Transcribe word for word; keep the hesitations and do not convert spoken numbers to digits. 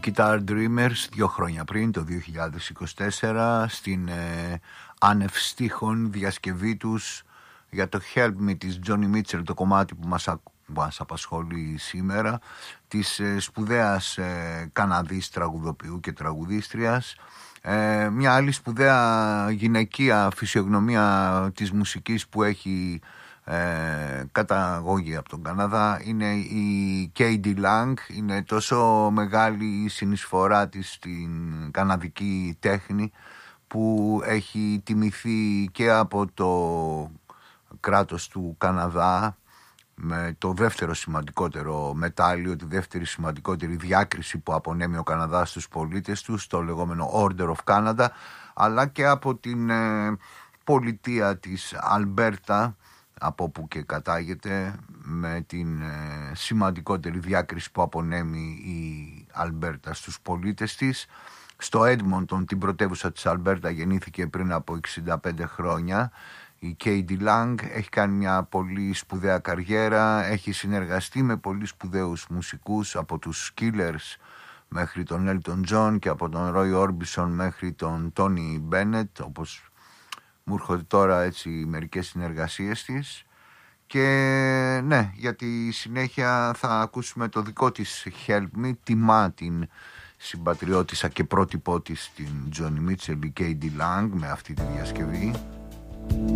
Guitar Dreamers δύο χρόνια πριν, το δύο χιλιάδες είκοσι τέσσερα, στην ε, άνευ στίχων διασκευή τους για το Help Me της Joni Mitchell, το κομμάτι που μας, μας απασχολεί σήμερα, της ε, σπουδαίας ε, Καναδής τραγουδοποιού και τραγουδίστριας. Ε, μια άλλη σπουδαία γυναικεία φυσιογνωμία της μουσικής που έχει ε, καταγωγή από τον Καναδά είναι η K.D. Lang. Είναι τόσο μεγάλη η συνεισφορά της στην καναδική τέχνη που έχει τιμηθεί και από το κράτος του Καναδά με το δεύτερο σημαντικότερο μετάλλιο, τη δεύτερη σημαντικότερη διάκριση που απονέμει ο Καναδάς στους πολίτες του, το λεγόμενο Order of Canada, αλλά και από την ε, πολιτεία της Αλμπέρτα, από όπου και κατάγεται, με την ε, σημαντικότερη διάκριση που απονέμει η Αλμπέρτα στους πολίτες της. Στο Έντμοντον, την πρωτεύουσα της Αλμπέρτα, γεννήθηκε πριν από εξήντα πέντε χρόνια η K.D. Lang. Έχει κάνει μια πολύ σπουδαία καριέρα, έχει συνεργαστεί με πολύ σπουδαίους μουσικούς, από τους Killers μέχρι τον Elton John και από τον Roy Orbison μέχρι τον Tony Bennett, όπως μου έρχονται τώρα έτσι μερικές συνεργασίες της. Και ναι, για τη συνέχεια θα ακούσουμε το δικό της Help Me, τιμά την συμπατριώτισσα και πρότυπό της την Joni Mitchell, η K.D. Lang, με αυτή τη διασκευή.